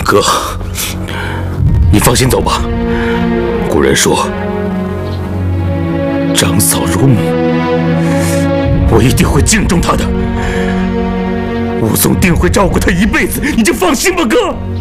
哥，你放心走吧。古人说，长嫂如母，我一定会敬重她的。武松定会照顾她一辈子，你就放心吧，哥。